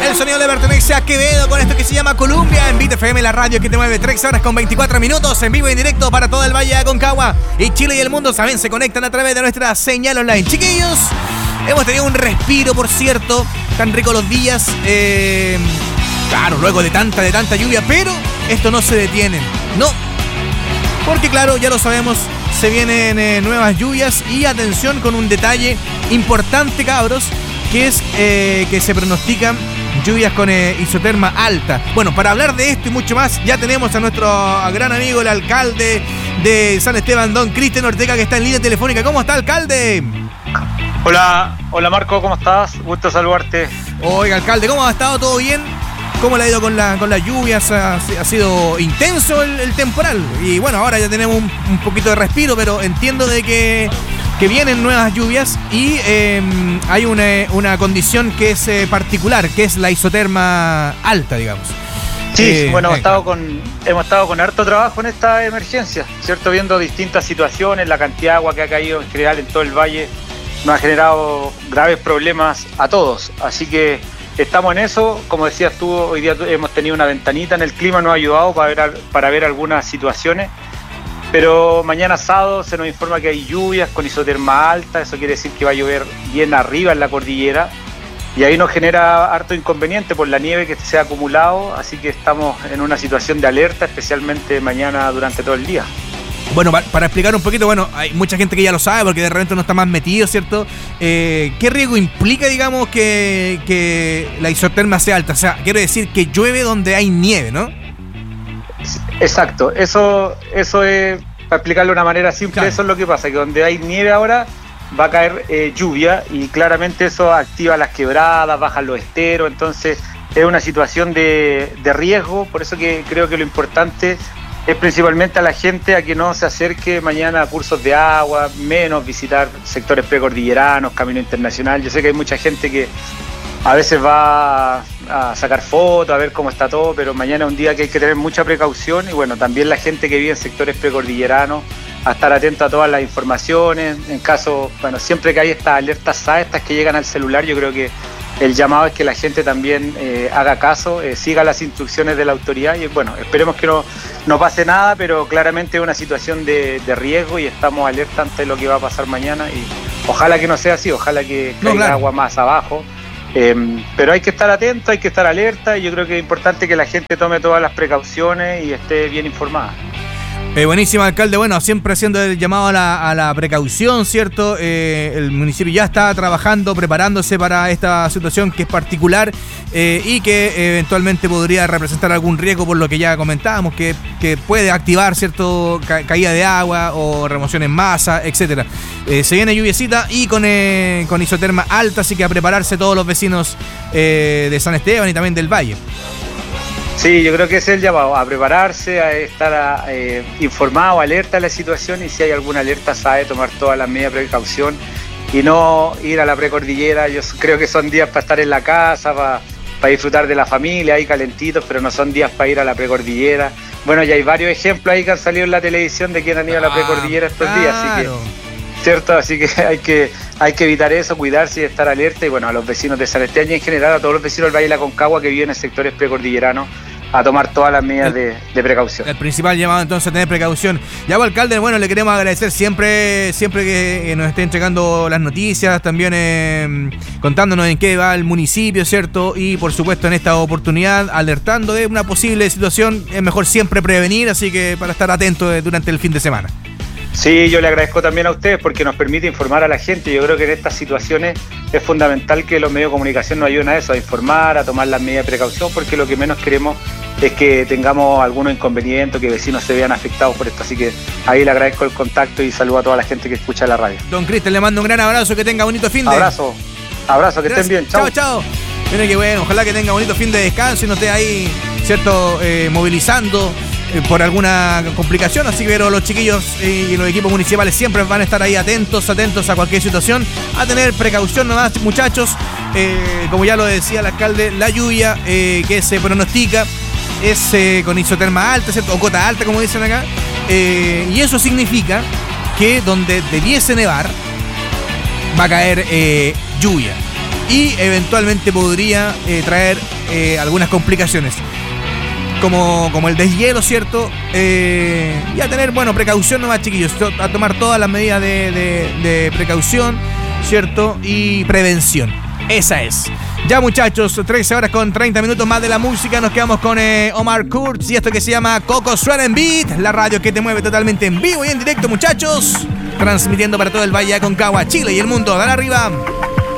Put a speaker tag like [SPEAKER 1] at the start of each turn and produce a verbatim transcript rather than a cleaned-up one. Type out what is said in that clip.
[SPEAKER 1] El sonido le pertenece a Quevedo con esto que se llama Columbia en Beat F M, la radio que te mueve. Tres horas con veinticuatro minutos en vivo y en directo para todo el Valle de Aconcagua. Y Chile y el mundo, saben, se conectan a través de nuestra señal online. Chiquillos, hemos tenido un respiro, por cierto. Tan ricos los días. Eh, claro, luego de tanta, de tanta lluvia. Pero esto no se detiene. No. Porque claro, ya lo sabemos, se vienen eh, nuevas lluvias. Y atención con un detalle importante, cabros, que es eh, que se pronostican lluvias con eh, isoterma alta. Bueno, para hablar de esto y mucho más, ya tenemos a nuestro gran amigo, el alcalde de San Esteban, don Cristian Ortega, que está en línea telefónica. ¿Cómo está, alcalde?
[SPEAKER 2] Hola, hola Marco, ¿cómo estás? Gusto saludarte.
[SPEAKER 1] Oiga, alcalde, ¿cómo ha estado? ¿Todo bien? ¿Cómo le ha ido con, la, con las lluvias? ¿Ha, ha sido intenso el, el temporal? Y bueno, ahora ya tenemos un, un poquito de respiro, pero entiendo de que, que vienen nuevas lluvias y eh, hay una, una condición que es eh, particular, que es la isoterma alta, digamos.
[SPEAKER 2] Sí,
[SPEAKER 1] eh,
[SPEAKER 2] bueno, hemos,
[SPEAKER 1] eh,
[SPEAKER 2] estado con, hemos estado con harto trabajo en esta emergencia, ¿cierto? Viendo distintas situaciones, la cantidad de agua que ha caído en general en todo el valle nos ha generado graves problemas a todos, así que estamos en eso. Como decías tú, hoy día hemos tenido una ventanita en el clima, nos ha ayudado para ver, para ver algunas situaciones, pero mañana sábado se nos informa que hay lluvias con isoterma alta, eso quiere decir que va a llover bien arriba en la cordillera, y ahí nos genera harto inconveniente por la nieve que se ha acumulado, así que estamos en una situación de alerta, especialmente mañana durante todo el día.
[SPEAKER 1] Bueno, para explicar un poquito, bueno, hay mucha gente que ya lo sabe porque de repente no está más metido, ¿cierto? Eh, ¿Qué riesgo implica, digamos, que, que la isoterma sea alta? O sea, quiero decir que llueve donde hay nieve, ¿no?
[SPEAKER 2] Exacto, eso, eso es, para explicarlo de una manera simple, claro. Eso es lo que pasa, que donde hay nieve ahora va a caer eh, lluvia y claramente eso activa las quebradas, baja los esteros, entonces es una situación de, de riesgo, por eso que creo que lo importante es principalmente a la gente a que no se acerque mañana a cursos de agua, menos visitar sectores precordilleranos, Camino Internacional. Yo sé que hay mucha gente que a veces va a sacar fotos, a ver cómo está todo, pero mañana es un día que hay que tener mucha precaución y bueno, también la gente que vive en sectores precordilleranos a estar atento a todas las informaciones. En caso, bueno, siempre que hay estas alertas S A E, estas que llegan al celular, yo creo que el llamado es que la gente también eh, haga caso, eh, siga las instrucciones de la autoridad y bueno, esperemos que no, no pase nada, pero claramente es una situación de, de riesgo y estamos alerta ante lo que va a pasar mañana y ojalá que no sea así, ojalá que caiga no, claro. agua más abajo, eh, pero hay que estar atento, hay que estar alerta y yo creo que es importante que la gente tome todas las precauciones y esté bien informada.
[SPEAKER 1] Eh, buenísimo, alcalde. Bueno, siempre haciendo el llamado a la, a la precaución, ¿cierto? Eh, el municipio ya está trabajando, preparándose para esta situación que es particular eh, y que eventualmente podría representar algún riesgo por lo que ya comentábamos, que, que puede activar, ¿cierto? Ca- caída de agua o remoción en masa, etcétera. Eh, se viene lluviecita y con, eh, con isoterma alta, así que a prepararse todos los vecinos eh, de San Esteban y también del Valle.
[SPEAKER 2] Sí, yo creo que ese es el llamado, a prepararse, a estar eh, informado, alerta a la situación y si hay alguna alerta S A E, tomar todas las medidas de precaución y no ir a la precordillera. Yo creo que son días para estar en la casa, para, para disfrutar de la familia, ahí calentitos, pero no son días para ir a la precordillera. Bueno, ya hay varios ejemplos ahí que han salido en la televisión de quienes han ido a la precordillera estos
[SPEAKER 1] claro.
[SPEAKER 2] días, así que, ¿cierto? Así que hay que hay que evitar eso, cuidarse y estar alerta y bueno, a los vecinos de San Esteban y en general a todos los vecinos del Valle de la Aconcagua que viven en sectores precordilleranos, a tomar todas las medidas el, de, de precaución. El
[SPEAKER 1] principal llamado entonces a tener precaución. Ya, alcalde, bueno, le queremos agradecer siempre siempre que nos esté entregando las noticias, también eh, contándonos en qué va el municipio, ¿cierto? Y por supuesto en esta oportunidad alertando de una posible situación. Es mejor siempre prevenir, así que para estar atentos durante el fin de semana.
[SPEAKER 2] Sí, yo le agradezco también a ustedes porque nos permite informar a la gente. Yo creo que en estas situaciones es fundamental que los medios de comunicación nos ayuden a eso, a informar, a tomar las medidas de precaución, porque lo que menos queremos es que tengamos algunos inconvenientes, que vecinos se vean afectados por esto. Así que ahí le agradezco el contacto y saludo a toda la gente que escucha la radio.
[SPEAKER 1] Don Cristian, le mando un gran abrazo, que tenga bonito fin de...
[SPEAKER 2] Abrazo, abrazo, que
[SPEAKER 1] Gracias.
[SPEAKER 2] Estén bien, chao.
[SPEAKER 1] Chao, chao. Mira que bueno, ojalá que tenga bonito fin de descanso y no esté ahí, ¿cierto?, eh, movilizando eh, por alguna complicación, así que pero los chiquillos y los equipos municipales siempre van a estar ahí atentos, atentos a cualquier situación, a tener precaución nomás, muchachos. Eh, como ya lo decía el alcalde, la lluvia eh, que se pronostica es eh, con isoterma alta, ¿cierto?, o cota alta, como dicen acá, eh, y eso significa que donde debiese nevar va a caer eh, lluvia. y eventualmente podría eh, traer eh, algunas complicaciones. Como, como el deshielo, ¿cierto? Eh, y a tener, bueno, precaución nomás, chiquillos. A tomar todas las medidas de, de, de precaución, ¿cierto? Y prevención. Esa es. Ya, muchachos, trece horas con treinta minutos más de la música. Nos quedamos con eh, Omar Kurz y esto que se llama Coco Suena en Beat, la radio que te mueve totalmente en vivo y en directo, muchachos. Transmitiendo para todo el Valle de Aconcagua, Chile y el mundo. Dale arriba.